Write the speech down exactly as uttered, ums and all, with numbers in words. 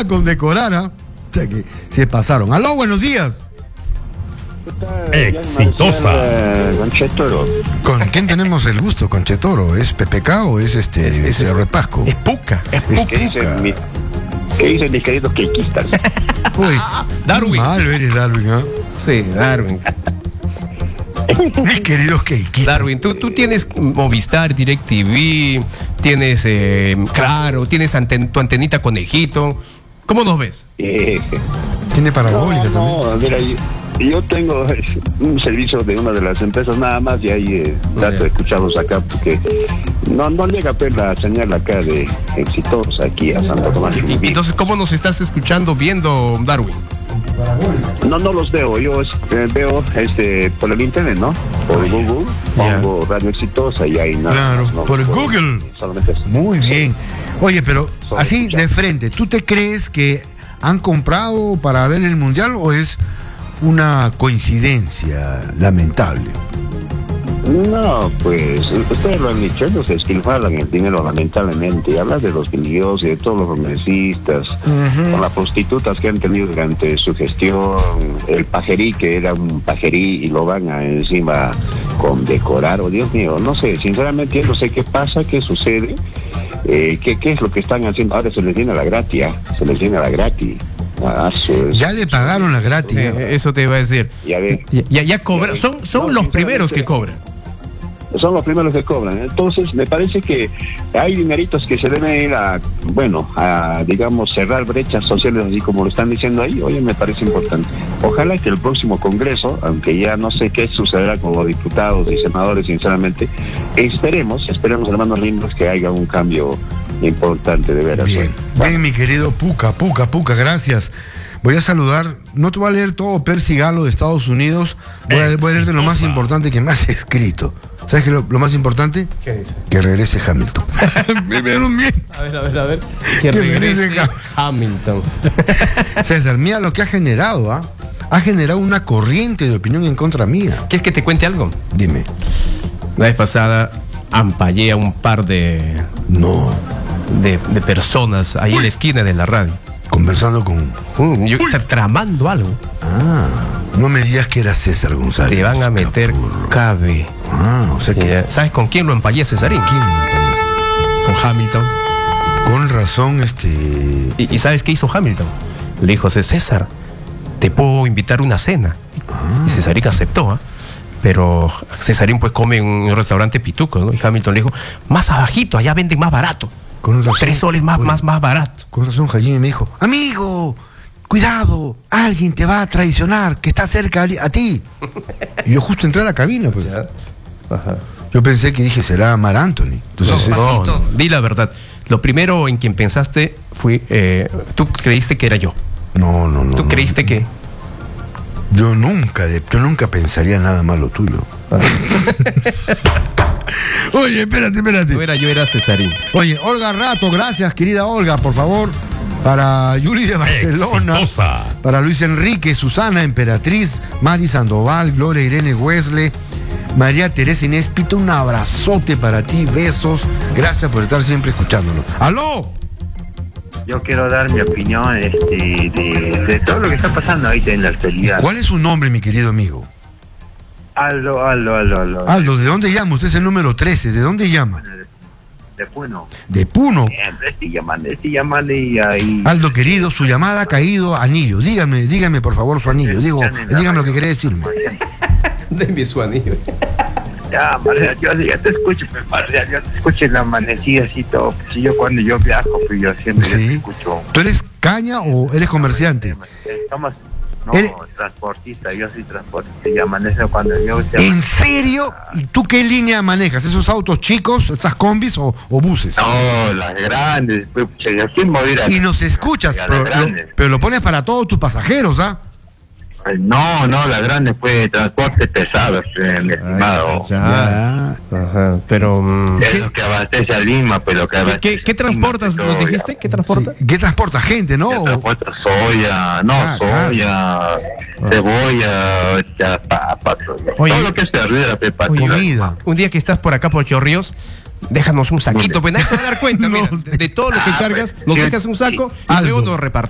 a condecorar, ¿ah? O sea que se pasaron. Aló, buenos días. Exitosa. Con Chetoro. ¿Con quién tenemos el gusto? ¿Con Chetoro? ¿Es P P K o es este Es- es- es, Repasco? Es puca, es Es puca. ¿Qué dicen mis, qué dicen mis queridos quequistas? Uy, Darwin. malo eres, Darwin, ¿ah? Sí, Darwin. Mis queridos queikistas. Darwin, tú, tú tienes Movistar, DirecTV, tienes eh, Claro, tienes anten- tu antenita conejito. ¿Cómo nos ves? Eh, Tiene parabólica también. no, mira, yo, yo tengo eh, un servicio de una de las empresas nada más y ahí eh, trato de escucharlos acá porque no, no llega a ver la señal acá de Exitosa aquí a Santo Tomás. Y- Entonces, ¿cómo nos estás escuchando, viendo, Darwin? No, no los veo, yo eh, veo este por el internet, ¿no? Por Google, pongo Radio Exitosa y ahí nada. Claro, más, ¿no? por Google. Solamente eso. Muy bien. Oye, pero Solo así escuchar. de frente, ¿tú te crees que han comprado para ver el mundial o es una coincidencia lamentable? No, pues ustedes lo han dicho, ellos esquilfaran el dinero lamentablemente. Y hablas de los biliosos y de todos los congresistas, con las prostitutas que han tenido durante su gestión, el pajerí que era un pajerí y lo van a encima condecorar. Oh, Dios mío, no sé, sinceramente yo no sé qué pasa, qué sucede, eh, qué, qué es lo que están haciendo. Ahora se les viene la gratia, se les viene la gratis. Ah, eso es- Ya le pagaron la gratis. Eh, eso te iba a decir. Ya ve. Ya, ya, ya cobran. Son, son No, los sinceramente- primeros que cobran. Son los primeros que cobran. Entonces, me parece que hay dineritos que se deben ir a, bueno, a, digamos, cerrar brechas sociales, así como lo están diciendo ahí. Oye, me parece importante. Ojalá que el próximo Congreso, aunque ya no sé qué sucederá con los diputados y senadores, sinceramente, esperemos, esperemos, hermanos lindos, que haya un cambio importante de veras. Bien, bien, mi querido Puca, Puca, Puca, gracias. Voy a saludar, no te voy a leer todo Percy Galo de Estados Unidos, voy a, voy a leerte lo más Exitosa. importante que me has escrito. ¿Sabes qué es lo, lo más importante? ¿Qué dice? Que regrese Hamilton. me, me no mientas. A ver, a ver, a ver. Que Que regrese regrese Hamilton. César, mira lo que ha generado, ¿ah? Ha generado una corriente de opinión en contra mía. ¿Quieres que te cuente algo? Dime. La vez pasada ampallé a un par de, No, de, de personas ahí en la esquina de la radio. conversando con... Mm, yo tra- tramando algo. Ah, no me digas que era César González. Te van a meter Capurro. cabe. Ah, o sea que... Ya, ¿sabes con quién lo empallé, Cesarín? ¿Quién me empañaste? Con Hamilton. Con razón, este... ¿Y, y sabes qué hizo Hamilton? Le dijo, César, te puedo invitar a una cena. Y Cesarín aceptó, ¿ah? Pero Cesarín pues come en un restaurante pituco, ¿no? Y Hamilton le dijo, más abajito, allá venden más barato. Con razón. Tres soles más, Oye, más, más barato. Con razón, Jaime me dijo, amigo, cuidado, alguien te va a traicionar, que está cerca a ti. Y yo justo entré a la cabina, pues. Ajá. Yo pensé que dije, será Mar Anthony. Entonces, No, es- no, di la verdad. Lo primero en quien pensaste fue, eh, tú creíste que era yo. no, no, no. Tú no. creíste que... Yo nunca, de- yo nunca pensaría nada malo tuyo. Oye, espérate, espérate. Yo era, yo era Cesarín. Oye, Olga Rato, gracias, querida Olga, por favor. Para Yuri de Barcelona. Exitosa. Para Luis Enrique, Susana Emperatriz, Mari Sandoval, Gloria Irene Wesley, María Teresa Inés Pito, un abrazote para ti, besos. Gracias por estar siempre escuchándolo. ¡Aló! Yo quiero dar mi opinión este, de, de todo lo que está pasando ahorita en la actualidad. ¿Cuál es su nombre, mi querido amigo? Aldo, Aldo, Aldo, Aldo. Aldo, ¿de dónde llama? Usted es el número trece. ¿De dónde llama? De Puno. De Puno. Siempre estoy llamando, estoy llamando y ahí... Aldo querido, su llamada ha caído anillo. Dígame, dígame por favor su anillo. Digo, dígame lo que quiere decirme. Deme su anillo. Ya, Marcial, yo ya te escucho, pues, Marcial, yo te escucho en la amanecida así todo. Pues, yo cuando yo viajo, pues yo siempre yo te Sí. escucho. ¿Tú eres caña o eres comerciante? Somos, no, ¿Eres- transportista, yo soy transportista y amanece cuando yo... ¿En serio? ¿Y tú qué línea manejas? ¿Esos autos chicos, esas combis o, o buses? No, las grandes, pues, yo quiero mover a... Y nos escuchas, a las pero lo, grandes. pero lo pones para todos tus pasajeros, ¿ah? No, no, la grande fue transporte pesado, eh, mi estimado. Ya. Ajá, pero... mm, Es lo que abastece a Lima, pues lo que ¿Qué, abastece qué, qué a transportas? Lima, ¿Nos soya. dijiste? ¿Qué transportas? Sí. ¿Qué transporta gente, no? Ya transporta soya, no, Ah, soya, cebolla, ya, papas, Oye. todo lo que es verdura, pepa. Oye, Comida. Un día que estás por acá por Chorrillos, déjanos un saquito, pues nadie se va a dar cuenta, mira, No. de, de todo lo que Ah, cargas, pues, nos que- dejas un saco y Aldo. luego nos repartimos.